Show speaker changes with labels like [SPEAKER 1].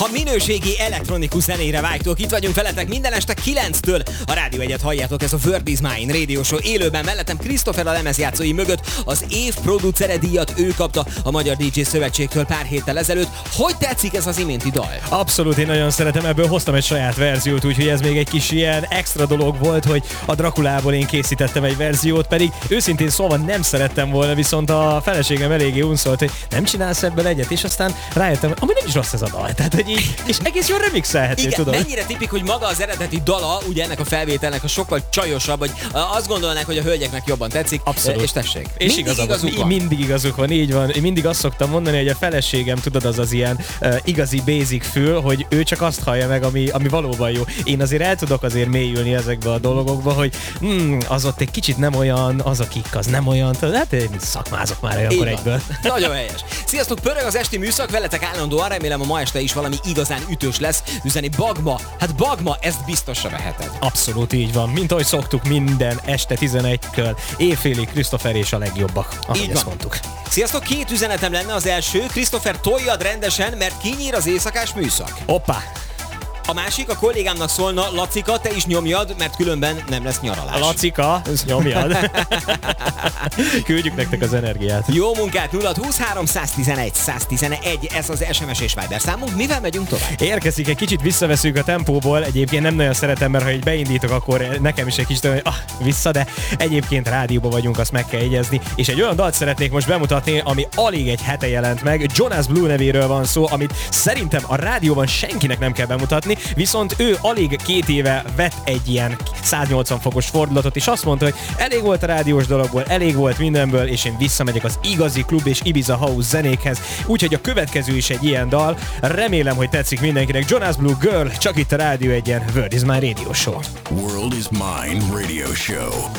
[SPEAKER 1] Ha minőségi elektronikus zenére vágytok, itt vagyunk veletek minden este 9-től. A Rádió Egyet halljátok, ez a Word is Mine Radio Show. Élőben mellettem Christopher a lemezjátszói mögött. Az év producere díjat ő kapta a Magyar DJ Szövetségtől pár héttel ezelőtt. Hogy tetszik ez az iménti dal?
[SPEAKER 2] Abszolút, én nagyon szeretem, ebből hoztam egy saját verziót, úgyhogy ez még egy kis ilyen extra dolog volt, hogy a Drakulából én készítettem egy verziót, pedig őszintén szóval nem szerettem volna, viszont a feleségem eléggé unszolt, hogy nem csinálsz ebből egyet, és aztán rájöttem, amúgy nem is rossz ez a dal, tehát hogy így, és egész jól remixelhető,
[SPEAKER 1] igen,
[SPEAKER 2] tudod.
[SPEAKER 1] Mennyire tipik, hogy maga az eredeti dala, ugye ennek a felvételnek a sokkal csajosabb, hogy azt gondolnák, hogy a hölgyeknek jobban tetszik.
[SPEAKER 2] Abszolút.
[SPEAKER 1] És tessék.
[SPEAKER 2] És mindig igazuk van, így van. Én mindig azt szoktam mondani, hogy a feleségem, tudod, az ilyen igazi basic fül, hogy ő csak azt hallja meg, ami valóban jó. Én azért el tudok azért mélyülni ezekbe a dolgokba, hogy az ott egy kicsit nem olyan, az a kick, az nem olyan, hát én szakmázok már olyankor egyből.
[SPEAKER 1] Nagyon helyes. Sziasztok, pörög az esti műszak, veletek állandóan, remélem a ma este is valami igazán ütős lesz. Üzeni Bagma, hát Bagma, ezt biztosra veheted.
[SPEAKER 2] Abszolút így van, mint ahogy szoktuk minden este 11-kör, éjfélig Christopher és a legjobbak, ahogy ezt mondtuk.
[SPEAKER 1] Sziasztok, két üzenetem lenne. Az első, Christopher, toljad rendesen, mert kinyír az éjszakás műszak.
[SPEAKER 2] Hoppá!
[SPEAKER 1] A másik, a kollégámnak szólna, Lacika, te is nyomjad, mert különben nem lesz nyaralás.
[SPEAKER 2] A Lacika, nyomjad. Küldjük nektek az energiát.
[SPEAKER 1] Jó munkát, 023 111 111, ez az SMS és Viber számunk. Mivel megyünk tovább?
[SPEAKER 2] Érkezik, egy kicsit visszaveszünk a tempóból, egyébként nem nagyon szeretem, mert ha így beindítok, akkor nekem is egy kicsit, hogy vissza, de egyébként rádióban vagyunk, azt meg kell jegyezni. És egy olyan dalt szeretnék most bemutatni, ami alig egy hete jelent meg. Jonas Blue nevéről van szó, amit szerintem a rádióban senkinek nem kell bemutatni, viszont ő alig 2 éve vett egy ilyen 180 fokos fordulatot, és azt mondta, hogy elég volt a rádiós dologból, elég volt mindenből, és én visszamegyek az igazi klub és Ibiza House zenékhez. Úgyhogy a következő is egy ilyen dal. Remélem, hogy tetszik mindenkinek. Jonas Blue Girl, csak itt a Rádió Egyen, Word is My Radio Show.
[SPEAKER 3] World is Mine Radio Show.